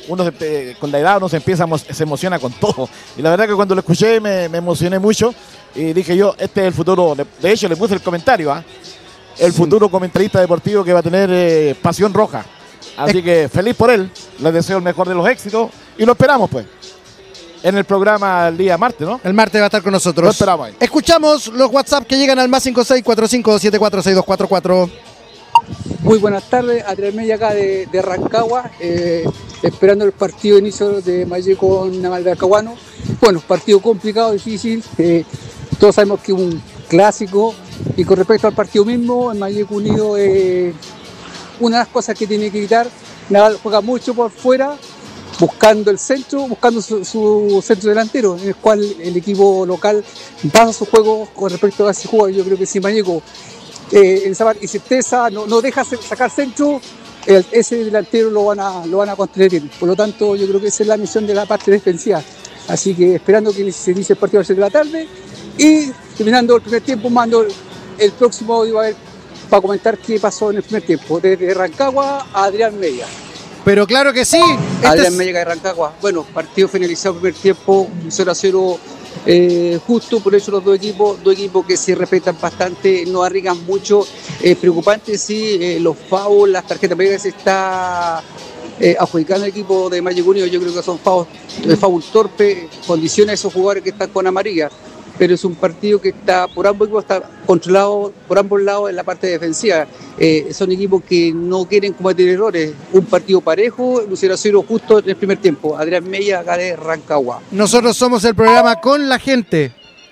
con la edad uno se emociona con todo. Y la verdad que cuando lo escuché me emocioné mucho y dije yo, este es el futuro. De hecho, le puse el comentario, el futuro comentarista deportivo que va a tener Pasión Roja. Así que feliz por él, les deseo el mejor de los éxitos y lo esperamos pues en el programa el día martes, ¿no? El martes va a estar con nosotros. Lo esperamos ahí. Escuchamos los WhatsApp que llegan al +56 45746244. Muy buenas tardes, Adrián Mella acá de Rancagua, esperando el partido de inicio de Maye con Naval de Alcahuano. Bueno, partido complicado, difícil, todos sabemos que es un clásico, y con respecto al partido mismo, en Maye Unido, una de las cosas que tiene que evitar, Naval juega mucho por fuera, buscando el centro, buscando su centro delantero, en el cual el equipo local basa su juego con respecto a ese juego. Yo creo que si Mayeco en esa incerteza no deja sacar centro, ese delantero lo van a contener bien. Por lo tanto, yo creo que esa es la misión de la parte defensiva. Así que esperando que se inicie el partido a las 6 de la tarde y terminando el primer tiempo, mando el próximo audio para comentar qué pasó en el primer tiempo. Desde Rancagua a Adrián Mella. Pero claro que sí. Adrián Mella de Rancagua. Bueno, partido finalizado el primer tiempo, 0-0. Justo por eso los dos equipos que se respetan bastante, no arriesgan mucho. Preocupante sí, los fouls, las tarjetas amarillas se está adjudicando el equipo de Maye Unido. Yo creo que son foul torpe, condiciona a esos jugadores que están con amarilla, pero es un partido que está por ambos equipos, está controlado por ambos lados en la parte defensiva. Son equipos que no quieren cometer errores. Un partido parejo, 0-0 justo en el primer tiempo. Adrián Mella, acá de Rancagua. Nosotros somos el programa con la gente,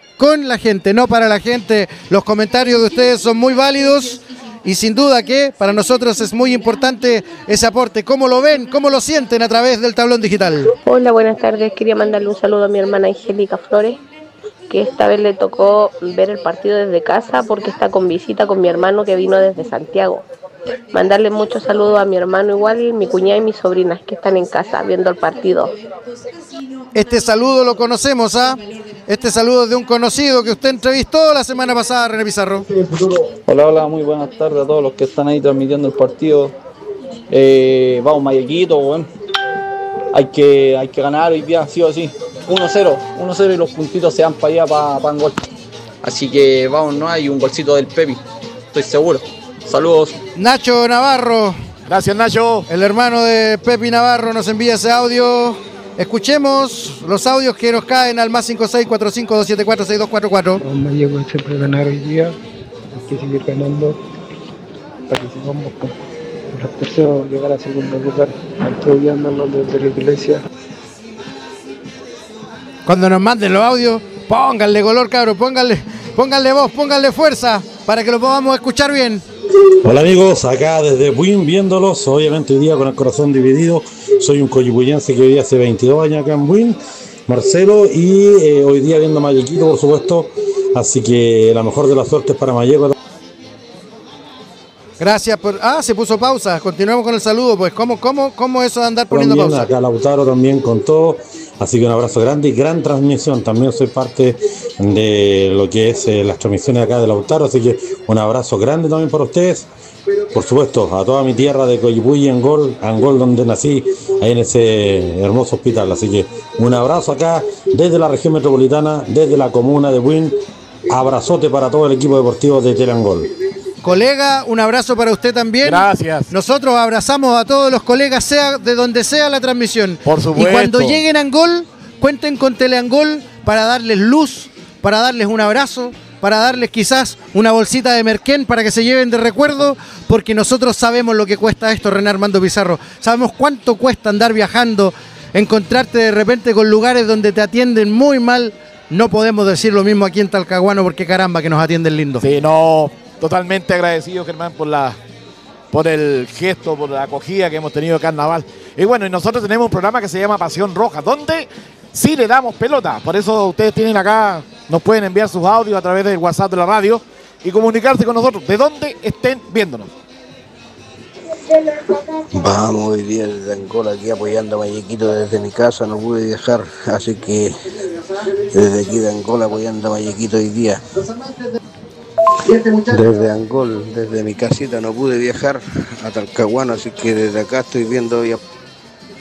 no para la gente. Los comentarios de ustedes son muy válidos y sin duda que para nosotros es muy importante ese aporte. ¿Cómo lo ven? ¿Cómo lo sienten a través del tablón digital? Hola, buenas tardes. Quería mandarle un saludo a mi hermana Angélica Flores, que esta vez le tocó ver el partido desde casa porque está con visita con mi hermano que vino desde Santiago. Mandarle muchos saludos a mi hermano igual, mi cuñada y mis sobrinas que están en casa viendo el partido. Este saludo lo conocemos, Este saludo es de un conocido que usted entrevistó la semana pasada, René Pizarro. Hola, muy buenas tardes a todos los que están ahí transmitiendo el partido. Vamos, Mayequito, bueno. Hay que ganar hoy día, sí o sí. 1-0 y los puntitos se van para allá, para un gol. Así que vamos, no hay un golcito del Pepi, estoy seguro. Saludos. Nacho Navarro. Gracias, Nacho. El hermano de Pepi Navarro nos envía ese audio. Escuchemos los audios que nos caen al +56 45 274 6244. Mayeco siempre ganar hoy día, hay que seguir ganando para que sigamos con los terceros llegar a segundo lugar. Estoy viendo desde la iglesia. Cuando nos manden los audios, pónganle color, cabros, pónganle voz, pónganle fuerza para que lo podamos escuchar bien. Hola amigos, acá desde Buin viéndolos, obviamente hoy día con el corazón dividido. Soy un coyipuyense que hoy día hace 22 años acá en Buin, Marcelo, y hoy día viendo Mayequito, por supuesto, así que la mejor de las suertes para Mayeco. Gracias por... se puso pausa, continuamos con el saludo, pues, ¿cómo eso de andar poniendo también, pausa? Acá Lautaro también con todo, así que un abrazo grande y gran transmisión, también soy parte de lo que es las transmisiones acá de Lautaro, así que un abrazo grande también para ustedes, por supuesto, a toda mi tierra de Coyipulli, Angol donde nací, ahí en ese hermoso hospital, así que un abrazo acá desde la región metropolitana, desde la comuna de Buin, abrazote para todo el equipo deportivo de Teleangol. Colega, un abrazo para usted también. Gracias. Nosotros abrazamos a todos los colegas, sea de donde sea la transmisión. Por supuesto. Y cuando lleguen a Angol, cuenten con Teleangol para darles luz, para darles un abrazo, para darles quizás una bolsita de merquén para que se lleven de recuerdo, porque nosotros sabemos lo que cuesta esto, René Armando Pizarro. Sabemos cuánto cuesta andar viajando, encontrarte de repente con lugares donde te atienden muy mal. No podemos decir lo mismo aquí en Talcahuano porque caramba que nos atienden lindo. Sí, no... Totalmente agradecido, Germán, por el gesto, por la acogida que hemos tenido en Carnaval. Y bueno, y nosotros tenemos un programa que se llama Pasión Roja, donde sí le damos pelota. Por eso ustedes tienen acá, nos pueden enviar sus audios a través del WhatsApp de la radio y comunicarse con nosotros, de donde estén viéndonos. Vamos hoy día desde Angola, aquí apoyando a Mayequito desde mi casa, no pude viajar, así que desde aquí de Angola apoyando a Mayequito hoy día. Desde Angol, desde mi casita no pude viajar a Talcahuano, así que desde acá estoy viendo